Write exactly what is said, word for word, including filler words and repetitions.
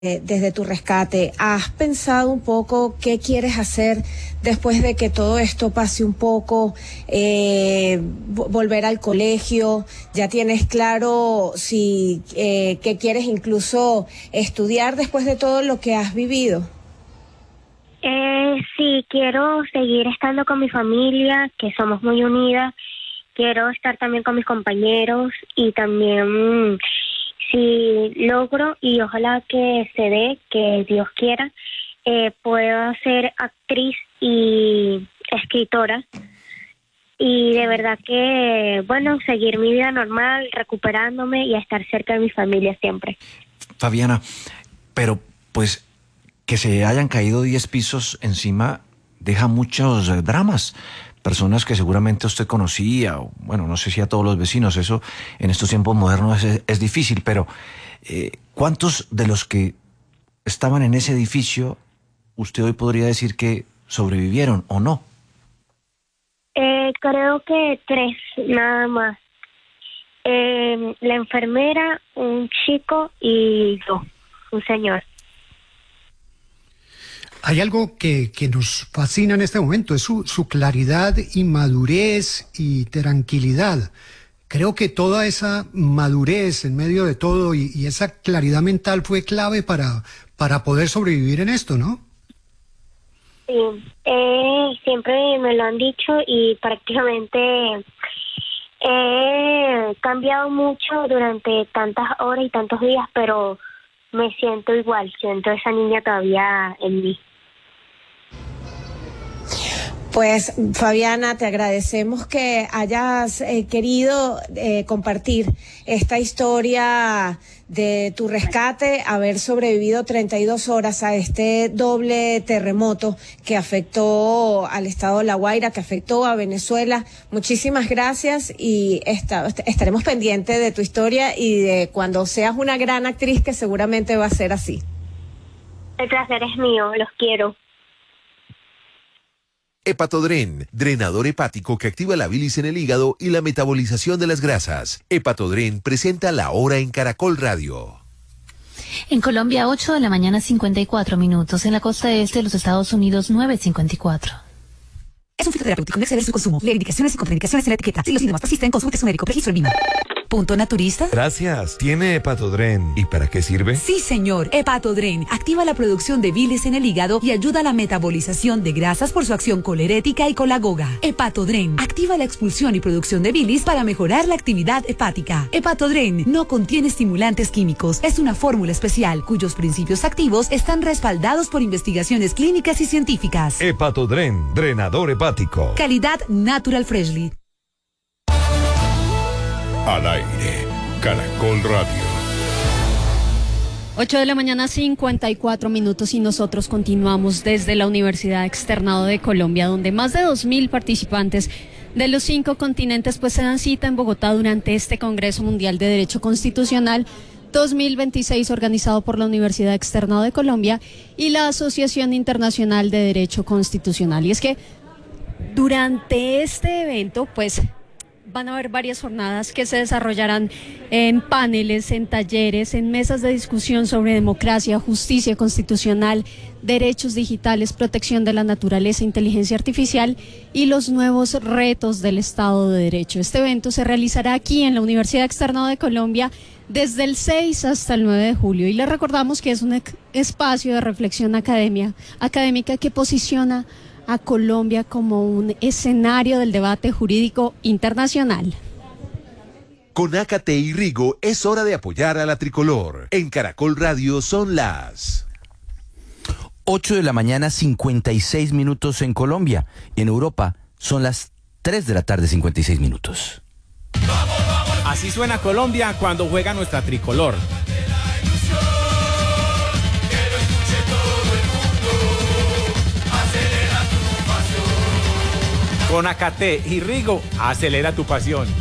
Eh, desde tu rescate, ¿has pensado un poco qué quieres hacer después de que todo esto pase un poco? Eh, volver al colegio, ¿ya tienes claro si eh, qué quieres incluso estudiar después de todo lo que has vivido? Eh, sí, quiero seguir estando con mi familia, que somos muy unidas. Quiero estar también con mis compañeros y también... Si logro, y ojalá que se dé, que Dios quiera, eh, pueda ser actriz y escritora. Y de verdad que, bueno, seguir mi vida normal, recuperándome y a estar cerca de mi familia siempre. Fabiana, pero pues que se hayan caído diez pisos encima deja muchos eh, dramas. Personas que seguramente usted conocía, o, bueno, no sé si a todos los vecinos, eso en estos tiempos modernos es, es difícil, pero eh, ¿cuántos de los que estaban en ese edificio usted hoy podría decir que sobrevivieron o no? Eh, creo que tres, nada más. Eh, la enfermera, un chico y yo, un señor. Hay algo que, que nos fascina en este momento, es su, su claridad y madurez y tranquilidad. Creo que toda esa madurez en medio de todo y, y esa claridad mental fue clave para, para poder sobrevivir en esto, ¿no? Sí, eh, siempre me lo han dicho y prácticamente he cambiado mucho durante tantas horas y tantos días, pero me siento igual, siento esa niña todavía en mí. Pues Fabiana, te agradecemos que hayas eh, querido eh, compartir esta historia de tu rescate, haber sobrevivido treinta y dos horas a este doble terremoto que afectó al estado de La Guaira, que afectó a Venezuela. Muchísimas gracias y esta, estaremos pendientes de tu historia y de cuando seas una gran actriz, que seguramente va a ser así. El placer es mío, los quiero. Hepatodren, drenador hepático que activa la bilis en el hígado y la metabolización de las grasas. Hepatodren presenta La Hora en Caracol Radio. En Colombia, ocho de la mañana, cincuenta y cuatro minutos. En la costa este de los Estados Unidos, nueve cincuenta y cuatro. Es un fitoterapéutico, no exceder su consumo. Lee indicaciones y contraindicaciones en la etiqueta. Si los síntomas persisten, consulte a su médico. Registro en Punto naturista. Gracias. ¿Tiene Hepatodren? ¿Y para qué sirve? Sí, señor. Hepatodren activa la producción de bilis en el hígado y ayuda a la metabolización de grasas por su acción colerética y colagoga. Hepatodren activa la expulsión y producción de bilis para mejorar la actividad hepática. Hepatodren no contiene estimulantes químicos. Es una fórmula especial cuyos principios activos están respaldados por investigaciones clínicas y científicas. Hepatodren, drenador hepático. Calidad Natural Freshly. Al aire, Caracol Radio. ocho de la mañana, cincuenta y cuatro minutos, y nosotros continuamos desde la Universidad Externado de Colombia, donde más de dos mil participantes de los cinco continentes pues se dan cita en Bogotá durante este Congreso Mundial de Derecho Constitucional dos mil veintiséis, organizado por la Universidad Externado de Colombia y la Asociación Internacional de Derecho Constitucional. Y es que durante este evento pues van a haber varias jornadas que se desarrollarán en paneles, en talleres, en mesas de discusión sobre democracia, justicia constitucional, derechos digitales, protección de la naturaleza, inteligencia artificial y los nuevos retos del Estado de Derecho. Este evento se realizará aquí en la Universidad Externado de Colombia desde el seis hasta el nueve de julio. Y les recordamos que es un espacio de reflexión academia, académica que posiciona a Colombia como un escenario del debate jurídico internacional. Con Ácate y Rigo es hora de apoyar a la tricolor. En Caracol Radio son las ocho de la mañana, cincuenta y seis minutos en Colombia. En Europa son las tres de la tarde, cincuenta y seis minutos. Así suena Colombia cuando juega nuestra tricolor. Con Ácate y Rigo, acelera tu pasión.